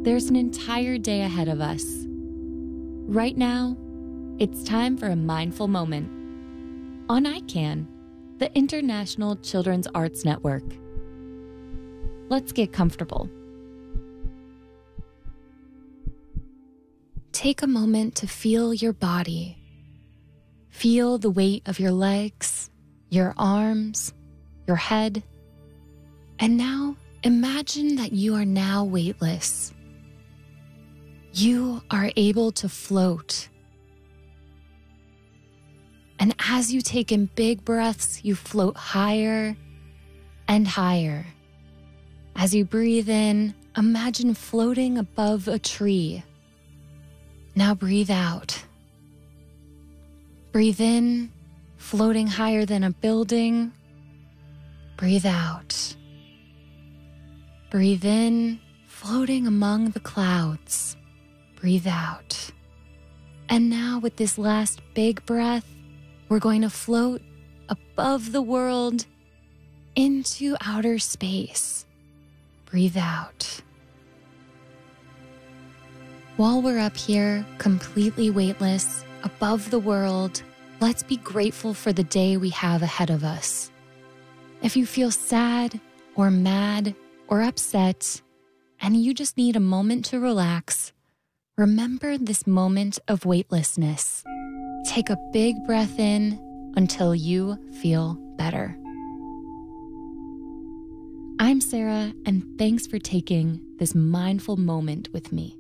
there's an entire day ahead of us. Right now, it's time for a mindful moment on ICANN, the International Children's Arts Network. Let's get comfortable. Take a moment to feel your body. Feel the weight of your legs, your arms, your head. And now imagine that you are now weightless. You are able to float. And as you take in big breaths, you float higher and higher. As you breathe in, imagine floating above a tree. Now breathe out. Breathe in, floating higher than a building. Breathe out. Breathe in, floating among the clouds. Breathe out. And now with this last big breath, we're going to float above the world into outer space. Breathe out. While we're up here, completely weightless, above the world, let's be grateful for the day we have ahead of us. If you feel sad or mad or upset, and you just need a moment to relax, remember this moment of weightlessness. Take a big breath in until you feel better. I'm Sarah, and thanks for taking this mindful moment with me.